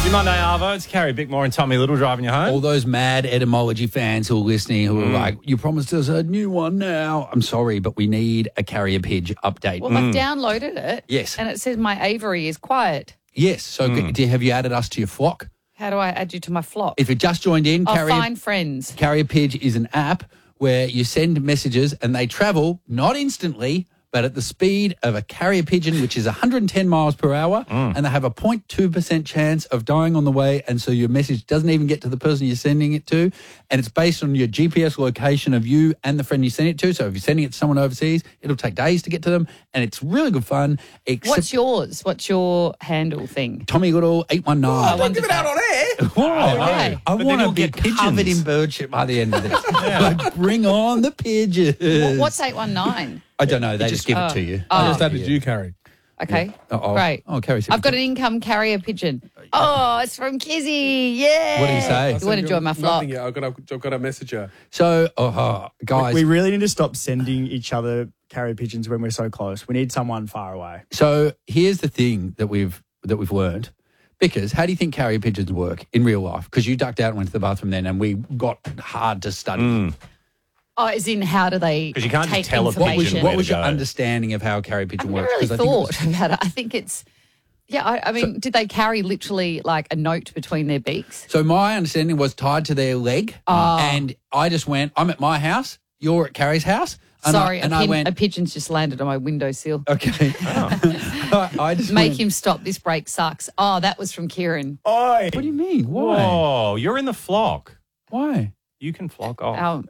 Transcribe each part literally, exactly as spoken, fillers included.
Your Monday Arvo, it's Carrie Bickmore and Tommy Little driving you home. All those mad etymology fans who are listening who are Mm. like, you promised us a new one now. I'm sorry, but we need a carrier pigeon update. Well, I've downloaded it. Yes. And it says my aviary is quiet. Yes. So Mm. do, have you added us to your flock? How do I add you to my flock? If you just joined in, I'll Carrier, find friends. Carrier Pidge is an app where you send messages and they travel not instantly, but at the speed of a carrier pigeon, which is one hundred ten miles per hour, and they have a zero point two percent chance of dying on the way, and so your message doesn't even get to the person you're sending it to, and it's based on your G P S location of you and the friend you send it to, so if you're sending it to someone overseas, it'll take days to get to them, and it's really good fun. Except What's yours? What's your handle thing? Tommy Little eight one nine. I wondered that. on air. Why? okay. I But want then to you'll be get pigeons. covered in bird shit by the end of this. Like, bring on the pigeons. What's eight one nine? I don't know. They just, give it oh. to you. Oh. I just added you, Carrie. Okay. Uh-oh. Great. Oh, Carrie. I've got an income carrier pigeon. Oh, it's from Kizzy. Yeah. What did he say? You want to join my flock? Nothing yet. I've got a, I've got a message her. So, oh, guys. We really need to stop sending each other carrier pigeons when we're so close. We need someone far away. So here's the thing that we've that we've learned. Because how do you think carrier pigeons work in real life? Because you ducked out and went to the bathroom then, and we got hard to study. Oh, as in how do they 'Cause you can't just take tell a What was, pigeon information? what where was to your go. understanding of how a carrier pigeon I've never works? really 'Cause I think it thought was- about it. I think it's, yeah, I, I mean, did they carry literally like a note between their beaks? So my understanding was tied to their leg, Oh. and I just went, I'm at my house, you're at Carrie's house. And Sorry, I, and a, I pin, went, a pigeon's just landed on my windowsill. okay. I, I just Make went, him stop. This break sucks. Oh, that was from Kieran. Oi! What do you mean? Why? Whoa, you're in the flock. Why? You can flock off. Um,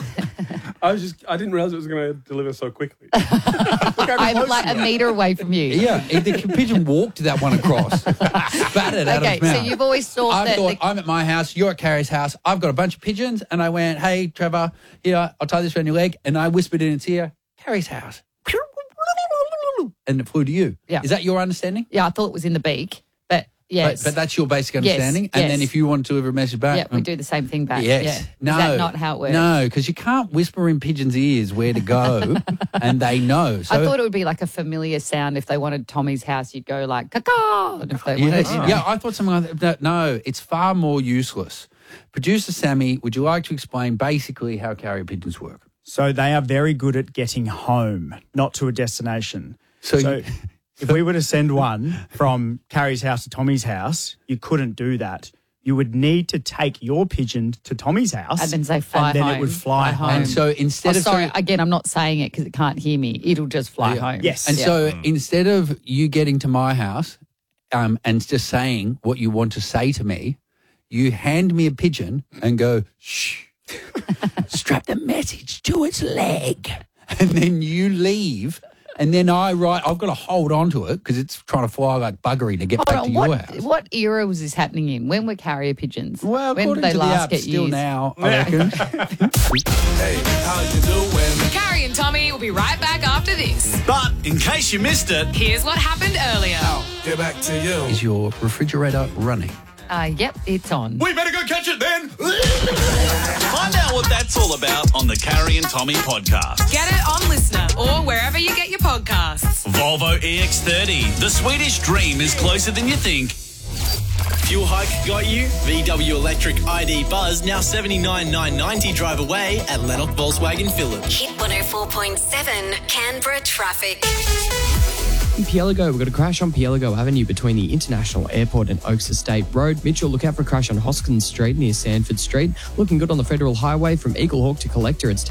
I was just, I didn't realize it was going to deliver so quickly. I'm like a meter away from you. Yeah, the pigeon walked that one across, spat it out of Okay, his mouth. so you've always thought I that thought, the- I'm at my house, you're at Carrie's house, I've got a bunch of pigeons, and I went, hey, Trevor, here, I'll tie this around your leg, and I whispered in its ear, Carrie's house. And it flew to you. Yeah. Is that your understanding? yeah, I thought it was in the beak, but yes. But, but that's your basic Yes, understanding? And then yes. if you want to deliver a message back... yeah, we do the same thing back. Yes. Yeah. No. Is that not how it works? No, because you can't whisper in pigeons' ears where to go, and they know. So, I thought it would be like a familiar sound. If they wanted Tommy's house, you'd go like caw. And if they Yeah, wanted, you know. yeah, I thought something like that. No, it's far more useless. Producer Sammy, would you like to explain basically how carrier pigeons work? So they are very good at getting home, not to a destination. So So you- if we were to send one from Carrie's house to Tommy's house, you couldn't do that. You would need to take your pigeon to Tommy's house. And then say fly And then home, it would fly, fly home. home. And so Oh, instead of sorry, so, again, I'm not saying it because it can't hear me. It'll just fly Yeah. home. Yes. and Yeah. so instead of you getting to my house um, and just saying what you want to say to me, you hand me a pigeon and go, shh, strap the message to its leg. And then you leave. And then I write, I've got to hold on to it because it's trying to fly like buggery to get Hold back on, to your what, house. what era was this happening in? When were carrier pigeons? Well, when according did they to the last app, get still used? now, I reckon. Hey, how you doing? Carrie and Tommy will be right back after this. But in case you missed it, Here's what happened earlier. get back to you. Is your refrigerator running? Uh, yep, it's on. We better go catch it then. Find out what that's all about on the Carrie and Tommy podcast. Get it on Listener or wherever you get your podcasts. Volvo E X thirty. The Swedish dream is closer than you think. Fuel hike got you? V W Electric I D Buzz now seventy-nine nine ninety drive away at Lennox Volkswagen Village. Hit one oh four point seven Canberra traffic. In Pielago, we've got a crash on Pielago Avenue between the International Airport and Oaks Estate Road. Mitchell, look out for a crash on Hoskins Street near Sanford Street. Looking good on the Federal Highway from Eaglehawk to Collector. It's